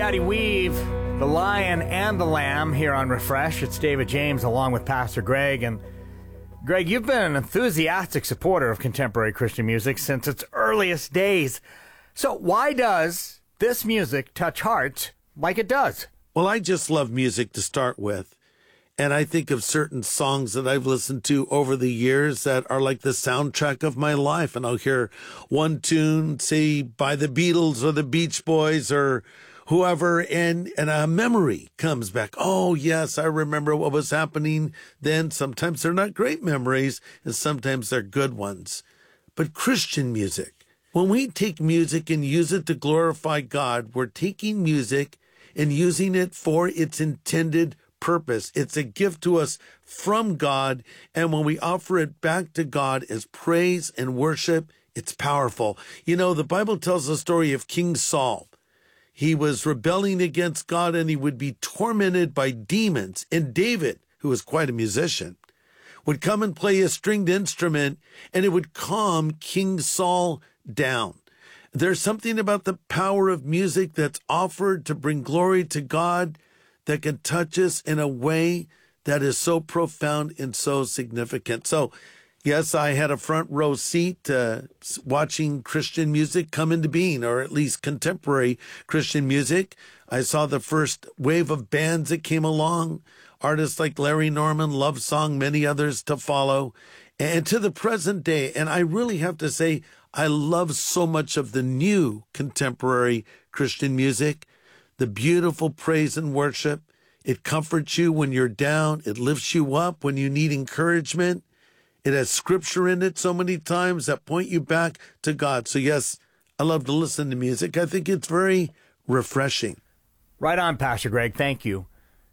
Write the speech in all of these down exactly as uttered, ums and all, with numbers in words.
Patty Weave, the Lion and the Lamb here on Refresh. It's David James along with Pastor Greg. And Greg, you've been an enthusiastic supporter of contemporary Christian music since its earliest days. So why does this music touch hearts like it does? Well, I just love music to start with. And I think of certain songs that I've listened to over the years that are like the soundtrack of my life. And I'll hear one tune, say, by the Beatles or the Beach Boys or whoever, and, and a memory comes back. Oh, yes, I remember what was happening then. Sometimes they're not great memories, and sometimes they're good ones. But Christian music, when we take music and use it to glorify God, we're taking music and using it for its intended purpose. It's a gift to us from God, and when we offer it back to God as praise and worship, it's powerful. You know, the Bible tells the story of King Saul. He was rebelling against God, and he would be tormented by demons. And David, who was quite a musician, would come and play a stringed instrument, and it would calm King Saul down. There's something about the power of music that's offered to bring glory to God that can touch us in a way that is so profound and so significant. So, yes, I had a front row seat uh, watching Christian music come into being, or at least contemporary Christian music. I saw the first wave of bands that came along, artists like Larry Norman, Love Song, many others to follow, and to the present day. And I really have to say, I love so much of the new contemporary Christian music. The beautiful praise and worship. It comforts you when you're down. It lifts you up when you need encouragement. It has scripture in it so many times that point you back to God. So yes, I love to listen to music. I think it's very refreshing. Right on, Pastor Greg. Thank you.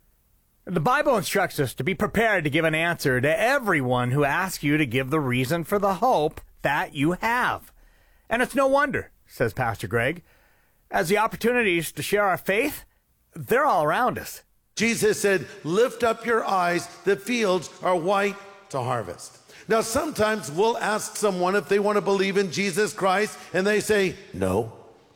The Bible instructs us to be prepared to give an answer to everyone who asks you to give the reason for the hope that you have. And it's no wonder, says Pastor Greg, as the opportunities to share our faith, they're all around us. Jesus said, lift up your eyes, the fields are white to harvest. Now, sometimes we'll ask someone if they want to believe in Jesus Christ, and they say, no.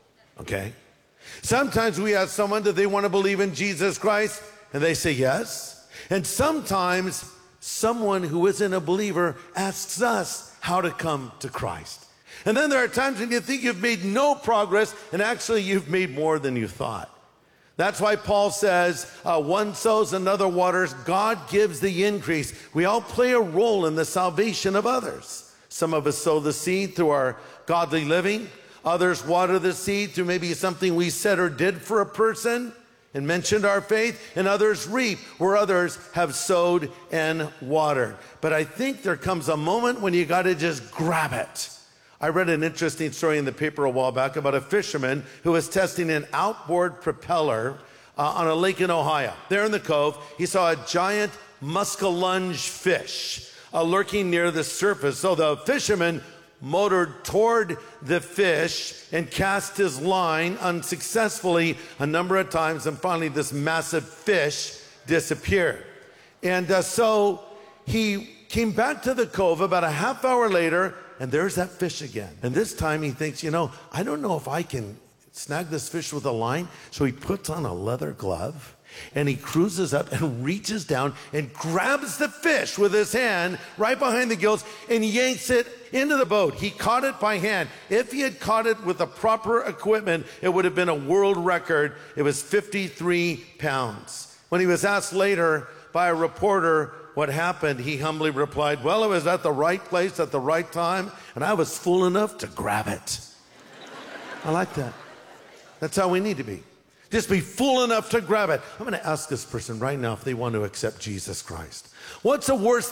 Okay. Sometimes we ask someone, do they want to believe in Jesus Christ? And they say, yes. And sometimes someone who isn't a believer asks us how to come to Christ. And then there are times when you think you've made no progress, and actually you've made more than you thought. That's why Paul says, uh, one sows, another waters, God gives the increase. We all play a role in the salvation of others. Some of us sow the seed through our godly living. Others water the seed through maybe something we said or did for a person and mentioned our faith. And others reap where others have sowed and watered. But I think there comes a moment when you got to just grab it. I read an interesting story in the paper a while back about a fisherman who was testing an outboard propeller uh, on a lake in Ohio. There in the cove, he saw a giant muskellunge fish uh, lurking near the surface. So the fisherman motored toward the fish and cast his line unsuccessfully a number of times, and finally this massive fish disappeared. And uh, so he came back to the cove about a half hour later, and there's that fish again. And this time he thinks, you know, I don't know if I can snag this fish with a line. So he puts on a leather glove, and he cruises up and reaches down and grabs the fish with his hand right behind the gills and yanks it into the boat. He caught it by hand. If he had caught it with the proper equipment, it would have been a world record. It was fifty-three pounds. When he was asked later by a reporter what happened, he humbly replied, well, it was at the right place at the right time, and I was fool enough to grab it. I like that. That's how we need to be. Just be fool enough to grab it. I'm going to ask this person right now if they want to accept Jesus Christ. What's the worst